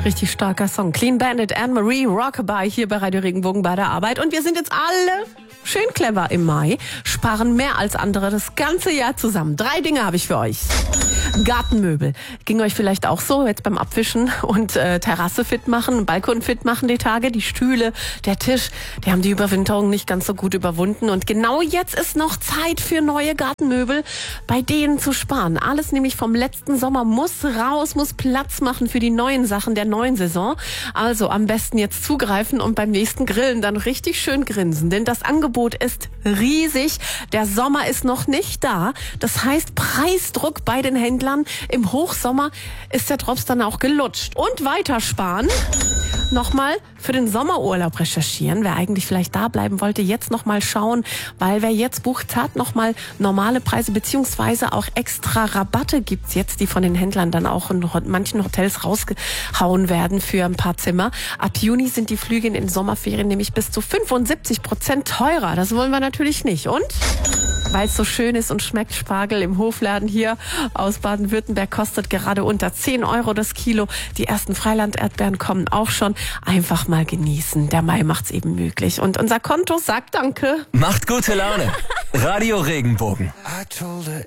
Richtig starker Song. Clean Bandit, Anne-Marie, Rockabye hier bei Radio Regenbogen bei der Arbeit. Und wir sind jetzt alle schön clever im Mai, sparen mehr als andere das ganze Jahr zusammen. 3 Dinge habe ich für euch. Gartenmöbel. Ging euch vielleicht auch so, jetzt beim Abwischen und Terrasse fit machen, Balkon fit machen die Tage. Die Stühle, der Tisch, die haben die Überwinterung nicht ganz so gut überwunden. Und genau jetzt ist noch Zeit für neue Gartenmöbel, bei denen zu sparen. Alles nämlich vom letzten Sommer muss raus, muss Platz machen für die neuen Sachen der neuen Saison. Also am besten jetzt zugreifen und beim nächsten Grillen dann richtig schön grinsen. Denn das Angebot ist riesig. Der Sommer ist noch nicht da. Das heißt Preisdruck bei den Händlern. Im Hochsommer ist der Drops dann auch gelutscht. Und weitersparen. Nochmal für den Sommerurlaub recherchieren. Wer eigentlich vielleicht da bleiben wollte, jetzt nochmal schauen. Weil wer jetzt bucht, hat nochmal normale Preise beziehungsweise auch extra Rabatte gibt's jetzt, die von den Händlern dann auch in manchen Hotels rausgehauen werden für ein paar Zimmer. Ab Juni sind die Flüge in den Sommerferien nämlich bis zu 75% teurer. Das wollen wir natürlich nicht. Und weil es so schön ist und schmeckt, Spargel im Hofladen hier aus Baden-Württemberg kostet gerade unter 10 € das Kilo. Die ersten Freiland-Erdbeeren kommen auch schon. Einfach mal genießen. Der Mai macht's eben möglich. Und unser Konto sagt Danke. Macht gute Laune. Radio Regenbogen.